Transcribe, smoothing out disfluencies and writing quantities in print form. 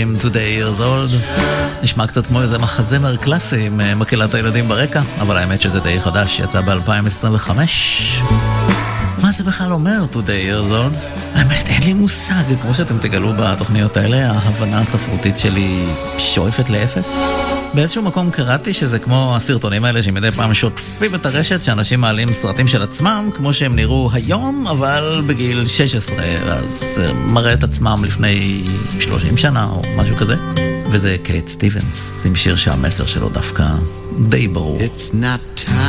עם Today Years Old. נשמע קצת כמו איזה מחזמר קלאסי עם מקהלת הילדים ברקע, אבל האמת שזה די חדש, יצא ב-2025. מה זה בכלל אומר Today Years Old? האמת, אין לי מושג, כמו שאתם תגלו בתוכניות האלה, ההבנה הספרותית שלי שואפת לאפס. באיזשהו מקום קראתי שזה כמו הסרטונים האלה שמדי פעם שוטפים את הרשת, שאנשים מעלים סרטים של עצמם כמו שהם נראו היום, אבל בגיל 16, אז מראה את עצמם לפני 30 שנה או משהו כזה. וזה קייט סטיבנס עם שיר שהמסר שלו דווקא די ברור. It's not time